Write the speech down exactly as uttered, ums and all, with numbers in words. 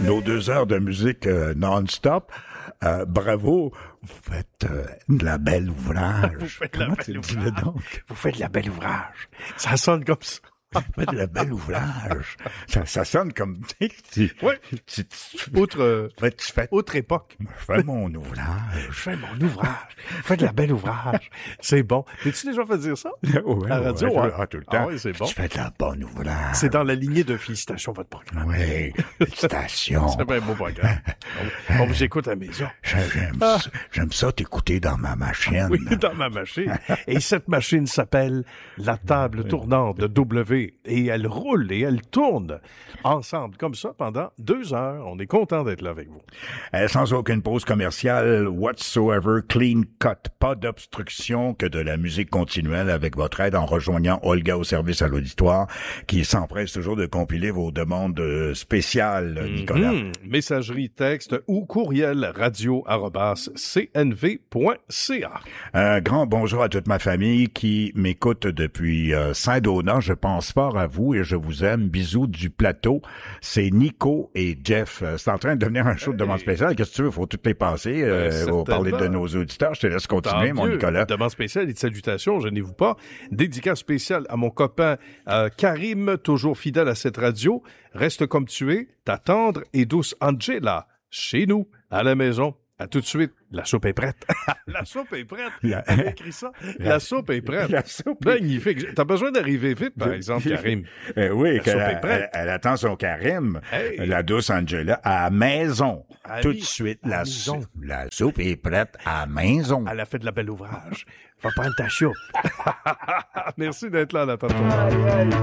nos deux heures de musique euh, non-stop. Euh, bravo, vous faites euh, de la belle ouvrage. Vous faites de Comment la tu belle dis ouvrage. donc? Vous faites de la belle ouvrage. Ça sonne comme ça. Vous faites de la belle ouvrage. Ça, ça sonne comme... Tu, Oui. tu, tu, Autre, euh, tu, tu fais... autre époque. Je fais mon ouvrage. Je fais mon ouvrage. Je fais de la belle ouvrage. C'est bon. T'es-tu déjà fait dire ça? Ouais, À la radio, ouais, hein? ah, tout le Ah temps. oui, c'est bon. Tu fais de la bonne ouvrage. C'est dans la lignée de félicitations, votre programme. Oui, félicitations. C'est bien un beau programme. Bon, j'écoute à la maison. J'aime, Ah. ça, j'aime ça t'écouter dans ma machine. Oui, dans ma machine. Et cette machine s'appelle la table tournante de W. Et elle roule et elle tourne ensemble comme ça pendant deux heures. On est content d'être là avec vous. Euh, sans aucune pause commerciale whatsoever, clean cut, pas d'obstruction, que de la musique continuelle avec votre aide en rejoignant Olga au service à l'auditoire, qui s'empresse toujours de compiler vos demandes euh, spéciales, Nicolas. Mmh. Messagerie, texte ou courriel radio arobase c n v point c a. Un grand bonjour à toute ma famille qui m'écoute depuis euh, Saint-Donat. Je pense fort à vous et je vous aime. Bisous du plateau. C'est Nico et Jeff. Euh, C'est en train de devenir un show de demande spéciale. Qu'est-ce que tu veux? Faut toutes les passer. Euh, Ben, faut parler de certainement. nos auditeurs. Je te laisse continuer, Tant mon mieux. Nicolas. Demande spéciale et de salutations, gênez-vous pas. Dédicace spéciale à mon copain euh, Karim, toujours fidèle à cette radio. Reste comme tu es, ta tendre et douce Angela, chez nous, à la maison. À tout de suite. La soupe est prête. La soupe est prête. La- T'avais écrit ça? La, La- soupe est prête. La soupe est- Magnifique. T'as besoin d'arriver vite, par exemple, Karim. Euh, oui, La qu'elle soupe a- est prête. elle, elle attend son Karim, Hey. la douce Angela, à la maison. À Tout mi- de suite, à la, maison. sou- la soupe est prête à la maison. Elle a fait de la belle ouvrage. Va prendre ta soupe. Merci d'être là, la tante.